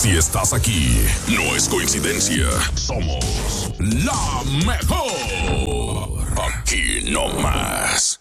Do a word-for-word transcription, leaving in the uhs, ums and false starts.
Si estás aquí, no es coincidencia. Somos la mejor. Aquí no más.